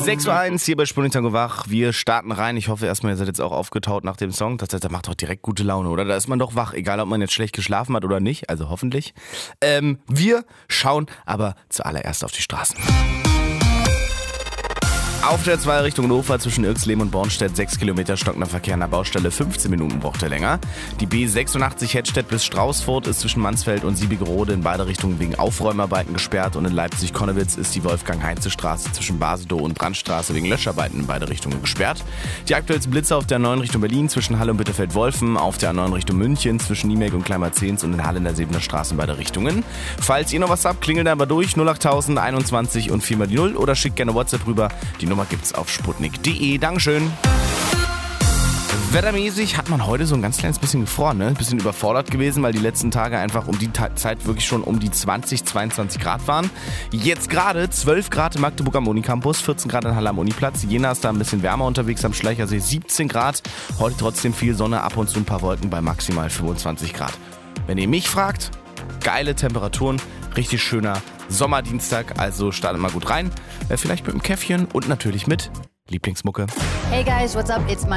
6:01 Uhr hier bei Sputnik Tango wach. Wir starten rein. Ich hoffe erstmal, ihr seid jetzt auch aufgetaut nach dem Song. Das macht doch direkt gute Laune, oder? Da ist man doch wach, egal ob man jetzt schlecht geschlafen hat oder nicht. Also hoffentlich. Wir schauen aber zuallererst auf die Straßen. Auf der 2 Richtung Hannover zwischen Irxleben und Bornstedt 6 Kilometer stockender Verkehr an der Baustelle, 15 Minuten braucht er länger. Die B86 Hettstedt bis Straußfurt ist zwischen Mansfeld und Siebigerode in beide Richtungen wegen Aufräumarbeiten gesperrt und in Leipzig-Konnewitz ist die Wolfgang-Heinze-Straße zwischen Basedow und Brandstraße wegen Löscharbeiten in beide Richtungen gesperrt. Die aktuellsten Blitze auf der 9 Richtung Berlin zwischen Halle und Bitterfeld-Wolfen, auf der 9 Richtung München zwischen Niemelk und Kleinmarzens und in Halle in der Sebener Straße in beide Richtungen. Falls ihr noch was habt, klingelt einfach durch 08000 21 und 4 mal die 0 oder schickt gerne WhatsApp rüber. Die Nummer gibt's auf sputnik.de. Dankeschön. Wettermäßig hat man heute so ein ganz kleines bisschen gefroren, ne? Ein bisschen überfordert gewesen, weil die letzten Tage einfach um die Zeit wirklich schon um die 20, 22 Grad waren. Jetzt gerade 12 Grad in Magdeburg am Unicampus, 14 Grad in Halle am Uniplatz. Jena ist da ein bisschen wärmer unterwegs am Schleichersee, 17 Grad. Heute trotzdem viel Sonne, ab und zu ein paar Wolken bei maximal 25 Grad. Wenn ihr mich fragt, geile Temperaturen, richtig schöner Sommerdienstag, also startet mal gut rein. Vielleicht mit einem Käffchen und natürlich mit Lieblingsmucke. Hey guys, what's up? It's